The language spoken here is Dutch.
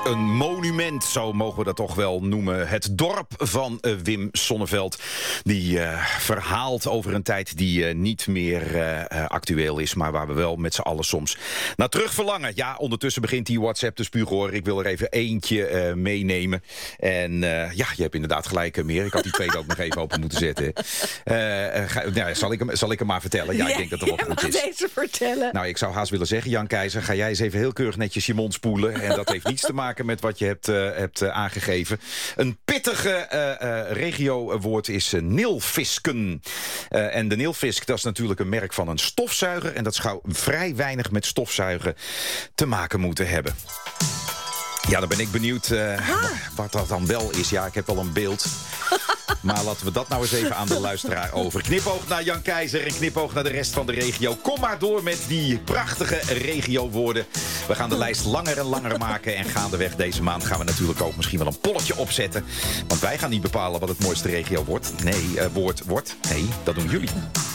een monument, zo mogen we dat toch wel noemen. Het dorp van Wim Sonneveld. Die verhaalt over een tijd die niet meer actueel is, maar waar we wel met z'n allen soms naar terug verlangen. Ja, ondertussen begint die WhatsApp te spugen, hoor. Ik wil er even eentje meenemen. En ja, je hebt inderdaad gelijk, Meer. Ik had die tweede ook nog even open moeten zetten. Zal ik hem maar vertellen? Ja, ik denk dat het wel goed is. Deze vertellen. Nou, ik zou haast willen zeggen, Jan Keizer, ga jij eens even heel keurig netjes je mond spoelen. En dat heeft niets te maken met wat je hebt aangegeven. Een pittige regiowoord is nilfisken. En de nilfisk, dat is natuurlijk een merk van een stofzuiger. En dat zou vrij weinig met stofzuigen te maken moeten hebben. Ja, dan ben ik benieuwd wat dat dan wel is. Ja, ik heb wel een beeld. Maar laten we dat nou eens even aan de luisteraar over. Knipoog naar Jan Keizer en knipoog naar de rest van de regio. Kom maar door met die prachtige regiowoorden. We gaan de lijst langer en langer maken. En gaandeweg deze maand gaan we natuurlijk ook misschien wel een polletje opzetten. Want wij gaan niet bepalen wat het mooiste regio wordt. Nee, woord wordt. Nee, dat doen jullie.